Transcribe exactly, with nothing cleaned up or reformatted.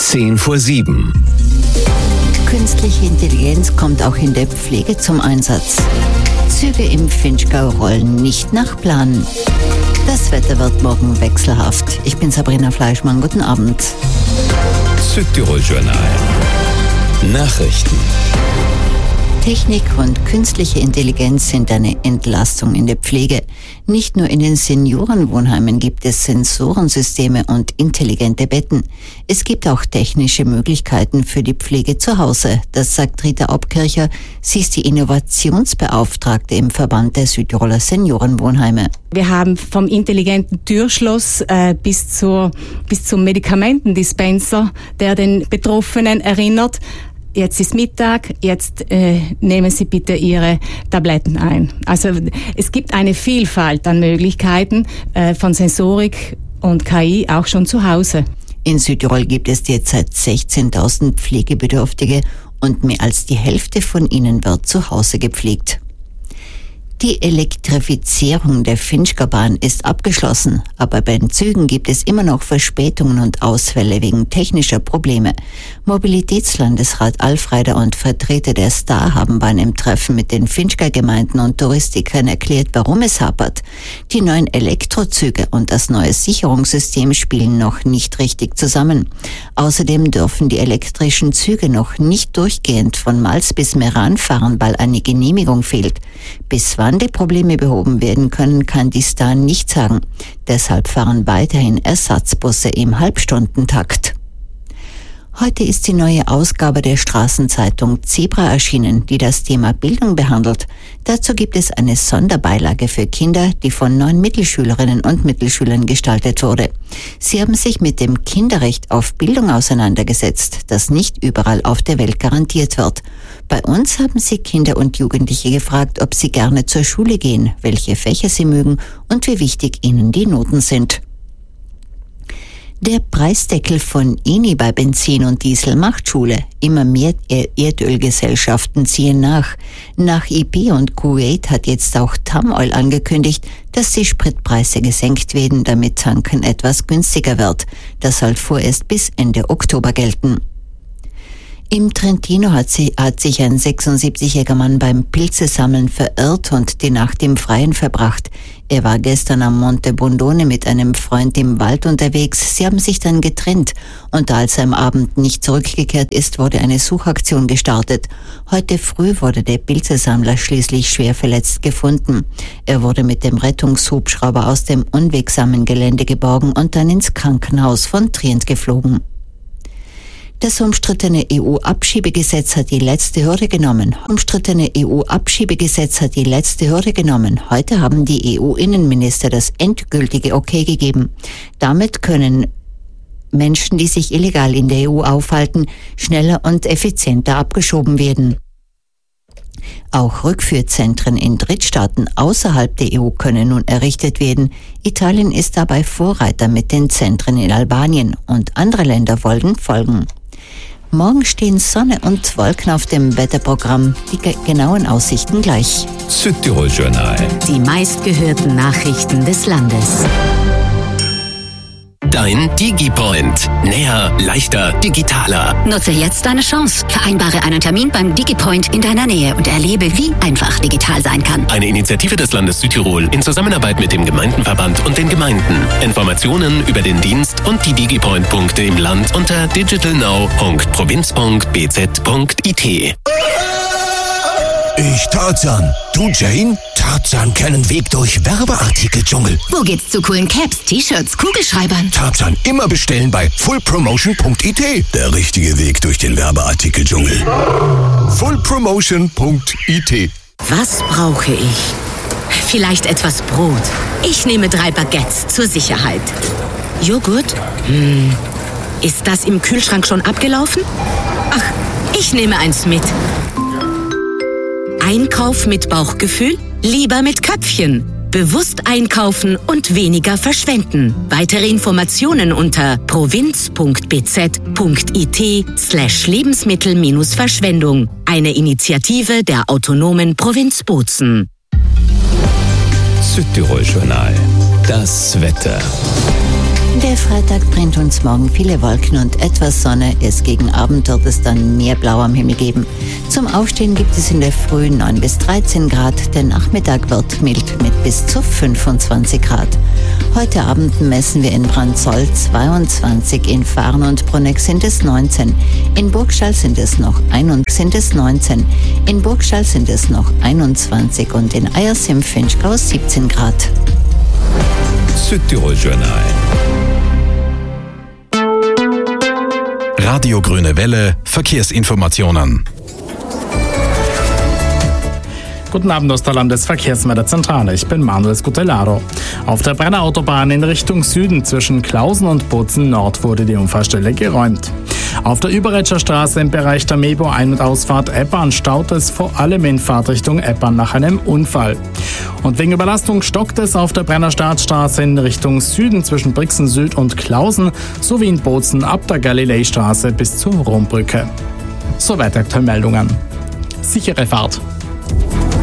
Zehn vor sieben. Künstliche Intelligenz kommt auch in der Pflege zum Einsatz. Züge im Vinschgau rollen nicht nach Plan. Das Wetter wird morgen wechselhaft. Ich bin Sabrina Fleischmann. Guten Abend. Südtirol Journal. Nachrichten. Technik und künstliche Intelligenz sind eine Entlastung in der Pflege. Nicht nur in den Seniorenwohnheimen gibt es Sensorensysteme und intelligente Betten. Es gibt auch technische Möglichkeiten für die Pflege zu Hause. Das sagt Rita Obkircher. Sie ist die Innovationsbeauftragte im Verband der Südtiroler Seniorenwohnheime. Wir haben vom intelligenten Türschloss äh, bis, zur, bis zum Medikamentendispenser, der den Betroffenen erinnert: Jetzt ist Mittag, jetzt äh, nehmen Sie bitte Ihre Tabletten ein. Also es gibt eine Vielfalt an Möglichkeiten äh, von Sensorik und K I auch schon zu Hause. In Südtirol gibt es derzeit sechzehntausend Pflegebedürftige und mehr als die Hälfte von ihnen wird zu Hause gepflegt. Die Elektrifizierung der Vinschgaubahn ist abgeschlossen, aber bei den Zügen gibt es immer noch Verspätungen und Ausfälle wegen technischer Probleme. Mobilitätslandesrat Alfreider und Vertreter der Star haben bei einem Treffen mit den Vinschgau-Gemeinden und Touristikern erklärt, warum es hapert. Die neuen Elektrozüge und das neue Sicherungssystem spielen noch nicht richtig zusammen. Außerdem dürfen die elektrischen Züge noch nicht durchgehend von Mals bis Meran fahren, weil eine Genehmigung fehlt. Bis wann die Probleme behoben werden können, kann die Star nicht sagen. Deshalb fahren weiterhin Ersatzbusse im Halbstundentakt. Heute ist die neue Ausgabe der Straßenzeitung Zebra erschienen, die das Thema Bildung behandelt. Dazu gibt es eine Sonderbeilage für Kinder, die von neun Mittelschülerinnen und Mittelschülern gestaltet wurde. Sie haben sich mit dem Kinderrecht auf Bildung auseinandergesetzt, das nicht überall auf der Welt garantiert wird. Bei uns haben sie Kinder und Jugendliche gefragt, ob sie gerne zur Schule gehen, welche Fächer sie mögen und wie wichtig ihnen die Noten sind. Der Preisdeckel von E N I bei Benzin und Diesel macht Schule. Immer mehr Erdölgesellschaften ziehen nach. Nach I P und Kuwait hat jetzt auch Tamoil angekündigt, dass die Spritpreise gesenkt werden, damit Tanken etwas günstiger wird. Das soll vorerst bis Ende Oktober gelten. Im Trentino hat, sie, hat sich ein sechsundsiebzigjähriger Mann beim Pilzesammeln verirrt und die Nacht im Freien verbracht. Er war gestern am Monte Bondone mit einem Freund im Wald unterwegs. Sie haben sich dann getrennt und als er am Abend nicht zurückgekehrt ist, wurde eine Suchaktion gestartet. Heute früh wurde der Pilzesammler schließlich schwer verletzt gefunden. Er wurde mit dem Rettungshubschrauber aus dem unwegsamen Gelände geborgen und dann ins Krankenhaus von Trient geflogen. Das umstrittene E U-Abschiebegesetz hat die letzte Hürde genommen. Umstrittene E U-Abschiebegesetz hat die letzte Hürde genommen. Heute haben die E U-Innenminister das endgültige Okay gegeben. Damit können Menschen, die sich illegal in der E U aufhalten, schneller und effizienter abgeschoben werden. Auch Rückführzentren in Drittstaaten außerhalb der E U können nun errichtet werden. Italien ist dabei Vorreiter mit den Zentren in Albanien und andere Länder wollen folgen. Morgen stehen Sonne und Wolken auf dem Wetterprogramm. Die ge- genauen Aussichten gleich. Südtirol Journal. Die meistgehörten Nachrichten des Landes. Dein DigiPoint. Näher, leichter, digitaler. Nutze jetzt deine Chance. Vereinbare einen Termin beim DigiPoint in deiner Nähe und erlebe, wie einfach digital sein kann. Eine Initiative des Landes Südtirol in Zusammenarbeit mit dem Gemeindenverband und den Gemeinden. Informationen über den Dienst und die DigiPoint-Punkte im Land unter digitalnow punkt provinz punkt b z punkt i t. Ich Tarzan. Du Jane? Tarzan kennen Weg durch Werbeartikeldschungel. Wo geht's zu coolen Caps, T-Shirts, Kugelschreibern? Tarzan immer bestellen bei full promotion punkt i t. Der richtige Weg durch den Werbeartikeldschungel. full promotion punkt i t. Was brauche ich? Vielleicht etwas Brot. Ich nehme drei Baguettes zur Sicherheit. Joghurt? Hm. Ist das im Kühlschrank schon abgelaufen? Ach, ich nehme eins mit. Einkauf mit Bauchgefühl? Lieber mit Köpfchen. Bewusst einkaufen und weniger verschwenden. Weitere Informationen unter provinz punkt b z punkt i t slash Lebensmittel minus Verschwendung. Eine Initiative der autonomen Provinz Bozen. Südtirol Journal. Das Wetter. Der Freitag bringt uns morgen viele Wolken und etwas Sonne. Erst gegen Abend wird es dann mehr Blau am Himmel geben. Zum Aufstehen gibt es in der Früh neun bis dreizehn Grad. Der Nachmittag wird mild mit bis zu fünfundzwanzig Grad. Heute Abend messen wir in Brandzoll zweiundzwanzig, in Fahren und Bruneck sind es neunzehn, in Burgstall sind es noch einundzwanzig, sind es neunzehn, in Burgstall sind es noch einundzwanzig und in Eyers im Finchgau siebzehn Grad. Südtirol Journal. Radio Grüne Welle, Verkehrsinformationen. Guten Abend aus der Landesverkehrsmelderzentrale. Ich bin Manuel Scutellaro. Auf der Brenner Autobahn in Richtung Süden zwischen Klausen und Bozen Nord wurde die Unfallstelle geräumt. Auf der Überretscher Straße im Bereich der Mebo Ein- und Ausfahrt Eppern staut es vor allem in Fahrtrichtung Eppern nach einem Unfall. Und wegen Überlastung stockt es auf der Brenner Staatsstraße in Richtung Süden zwischen Brixen Süd und Klausen sowie in Bozen ab der Galileistraße bis zur Rombrücke. Soweit aktuelle Meldungen. Sichere Fahrt!